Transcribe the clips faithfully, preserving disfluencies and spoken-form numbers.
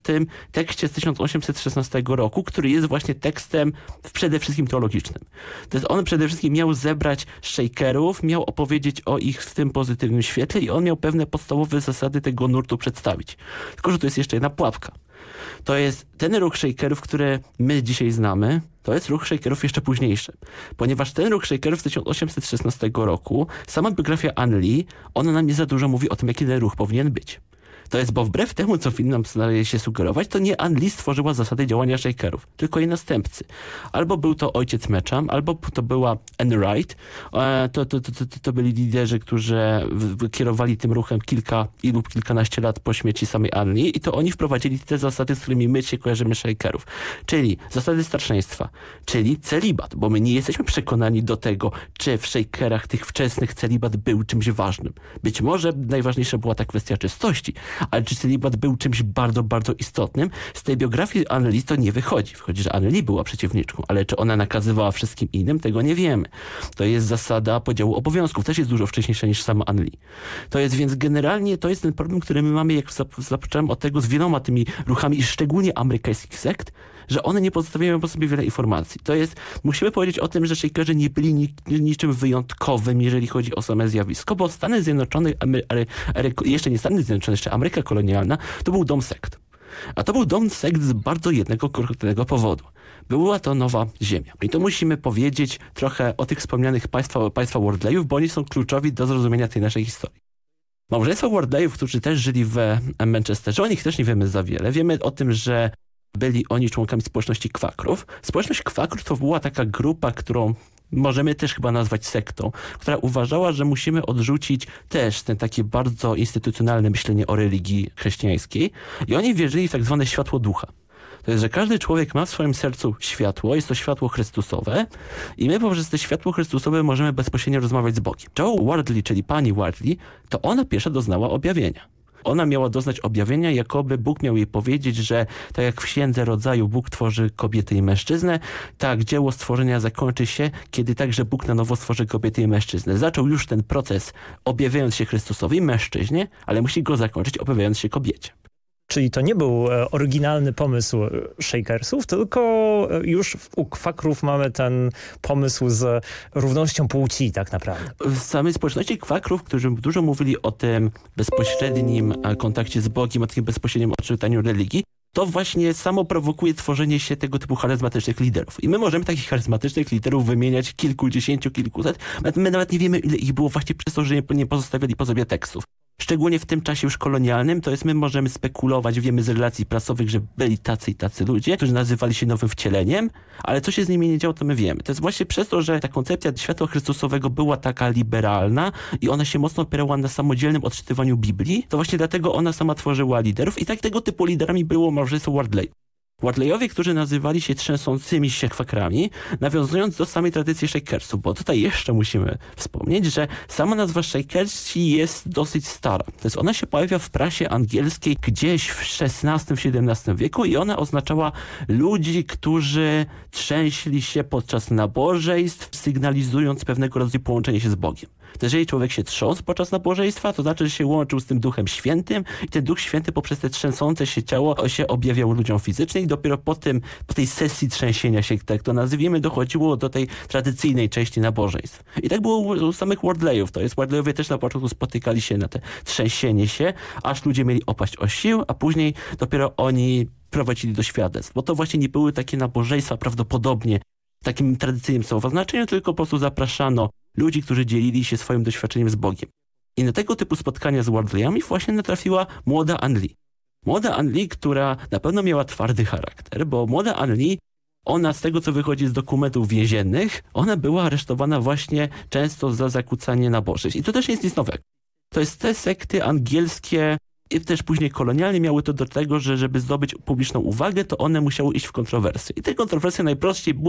tym tekście z tysiąc osiemset szesnastego roku, który jest właśnie tekstem przede wszystkim teologicznym. To jest on przede wszystkim miał zebrać Shakerów, miał opowiedzieć o ich w tym pozytywnym świetle i on miał pewne podstawowe zasady tego nurtu przedstawić. Tylko że tu jest jeszcze jedna pułapka. To jest ten ruch Shakerów, który my dzisiaj znamy, to jest ruch Shakerów jeszcze późniejszy. Ponieważ ten ruch Shakerów z tysiąc osiemset szesnastego roku, sama biografia Ann Lee, ona nam nie za dużo mówi o tym, jaki ten ruch powinien być. To jest, bo wbrew temu, co film nam staraje się sugerować, to nie Ann Lee stworzyła zasady działania Shakerów, tylko jej następcy. Albo był to ojciec Mecham, albo to była Ann Wright. To, to, to, to, to byli liderzy, którzy kierowali tym ruchem kilka i lub kilkanaście lat po śmierci samej Ann Lee i to oni wprowadzili te zasady, z którymi my się kojarzymy Shakerów. Czyli zasady starszeństwa, czyli celibat, bo my nie jesteśmy przekonani do tego, czy w Shakerach tych wczesnych celibat był czymś ważnym. Być może najważniejsza była ta kwestia czystości, ale czy celibat był czymś bardzo, bardzo istotnym? Z tej biografii Ann Lee to nie wychodzi. Wychodzi, że Ann Lee była przeciwniczką, ale czy ona nakazywała wszystkim innym? Tego nie wiemy. To jest zasada podziału obowiązków. Też jest dużo wcześniejsza niż sama Ann Lee. To jest więc generalnie, to jest ten problem, który my mamy, jak zapocząłem od tego, z wieloma tymi ruchami, szczególnie amerykańskich sekt, że one nie pozostawiają po sobie wiele informacji. To jest, musimy powiedzieć o tym, że Shakerzy nie byli ni, niczym wyjątkowym, jeżeli chodzi o same zjawisko, bo Stany Zjednoczone, Amery, Amery, jeszcze nie Stany Zjednoczone, jeszcze Ameryka kolonialna, to był dom sekt. A to był dom sekt z bardzo jednego konkretnego powodu. Była to nowa ziemia. I to musimy powiedzieć trochę o tych wspomnianych państwa, państwa Wardleyów, bo oni są kluczowi do zrozumienia tej naszej historii. Małżeństwo Wardleyów, którzy też żyli w Manchesterze, o nich też nie wiemy za wiele. Wiemy o tym, że byli oni członkami społeczności kwakrów. Społeczność kwakrów to była taka grupa, którą możemy też chyba nazwać sektą, która uważała, że musimy odrzucić też ten takie bardzo instytucjonalne myślenie o religii chrześcijańskiej i oni wierzyli w tak zwane światło ducha. To jest, że każdy człowiek ma w swoim sercu światło, jest to światło Chrystusowe i my poprzez to światło Chrystusowe możemy bezpośrednio rozmawiać z Bogiem. Jo Wardley, czyli pani Wardley, to ona pierwsza doznała objawienia. Ona miała doznać objawienia, jakoby Bóg miał jej powiedzieć, że tak jak w Księdze Rodzaju Bóg tworzy kobietę i mężczyznę, tak dzieło stworzenia zakończy się, kiedy także Bóg na nowo stworzy kobietę i mężczyznę. Zaczął już ten proces objawiając się Chrystusowi, mężczyźnie, ale musi go zakończyć objawiając się kobiecie. Czyli to nie był oryginalny pomysł Shakersów, tylko już u kwakrów mamy ten pomysł z równością płci tak naprawdę. W samej społeczności kwakrów, którzy dużo mówili o tym bezpośrednim kontakcie z Bogiem, o tym bezpośrednim odczytaniu religii, to właśnie samo prowokuje tworzenie się tego typu charyzmatycznych liderów. I my możemy takich charyzmatycznych liderów wymieniać kilkudziesięciu, kilkuset. My nawet nie wiemy, ile ich było właśnie przez to, że nie pozostawiali po sobie tekstów. Szczególnie w tym czasie już kolonialnym, to jest my możemy spekulować, wiemy z relacji prasowych, że byli tacy i tacy ludzie, którzy nazywali się nowym wcieleniem, ale co się z nimi nie działo, to my wiemy. To jest właśnie przez to, że ta koncepcja światła Chrystusowego była taka liberalna i ona się mocno opierała na samodzielnym odczytywaniu Biblii, to właśnie dlatego ona sama tworzyła liderów i tak tego typu liderami było małżeństwo Wardley. Wardleyowie, którzy nazywali się trzęsącymi się kwakrami, nawiązując do samej tradycji Shakersów, bo tutaj jeszcze musimy wspomnieć, że sama nazwa Shakersi jest dosyć stara. To jest, ona się pojawia w prasie angielskiej gdzieś w szesnastym, siedemnastym wieku i ona oznaczała ludzi, którzy trzęśli się podczas nabożeństw, sygnalizując pewnego rodzaju połączenie się z Bogiem. To jeżeli człowiek się trząsł podczas nabożeństwa, to znaczy, że się łączył z tym Duchem Świętym i ten Duch Święty poprzez te trzęsące się ciało się objawiał ludziom fizycznie i dopiero po tym, po tej sesji trzęsienia się, tak to nazwijmy, dochodziło do tej tradycyjnej części nabożeństw. I tak było u samych Wardleyów. To jest, Wardleyowie też na początku spotykali się na te trzęsienie się, aż ludzie mieli opaść o sił, a później dopiero oni prowadzili do świadectw. Bo to właśnie nie były takie nabożeństwa prawdopodobnie w takim tradycyjnym słowa znaczeniu, tylko po prostu zapraszano ludzi, którzy dzielili się swoim doświadczeniem z Bogiem. I na tego typu spotkania z Wardleyami właśnie natrafiła młoda Ann Lee. Młoda Ann Lee, która na pewno miała twardy charakter, bo młoda Ann Lee, ona z tego, co wychodzi z dokumentów więziennych, ona była aresztowana właśnie często za zakłócanie nabożeństw. I to też nie jest nic nowego. To jest te sekty angielskie i też później kolonialne miały to do tego, że żeby zdobyć publiczną uwagę, to one musiały iść w kontrowersje. I te kontrowersje najprościej było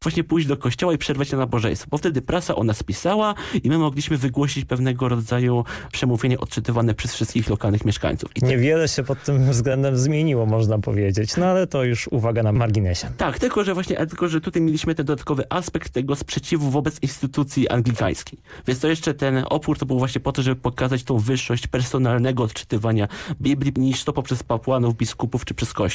właśnie pójść do kościoła i przerwać na nabożeństwo, bo wtedy prasa o nas pisała i my mogliśmy wygłosić pewnego rodzaju przemówienie odczytywane przez wszystkich lokalnych mieszkańców. I Niewiele się pod tym względem zmieniło, można powiedzieć, no ale to już uwaga na marginesie. tak, tylko że właśnie, tylko że tutaj mieliśmy ten dodatkowy aspekt tego sprzeciwu wobec instytucji anglikańskiej. Więc to jeszcze ten opór to był właśnie po to, żeby pokazać tą wyższość personalnego odczytywania Biblii niż to poprzez kapłanów, biskupów czy przez Kościół.